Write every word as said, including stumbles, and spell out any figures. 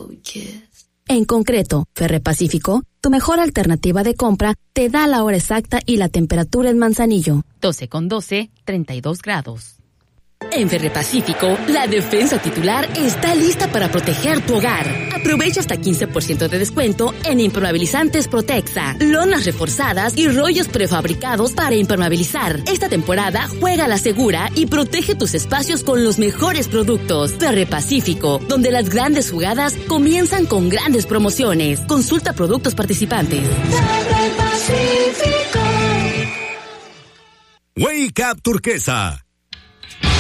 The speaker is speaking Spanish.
En concreto, Ferre Pacífico, tu mejor alternativa de compra, te da la hora exacta y la temperatura en Manzanillo. doce con doce, treinta y dos grados. En Ferre Pacífico, la defensa titular está lista para proteger tu hogar. Aprovecha hasta quince por ciento de descuento en impermeabilizantes Protexa, lonas reforzadas y rollos prefabricados para impermeabilizar. Esta temporada juega a la segura y protege tus espacios con los mejores productos. Ferre Pacífico, donde las grandes jugadas comienzan con grandes promociones. Consulta productos participantes. Ferre Pacífico. Wake Up Turquesa,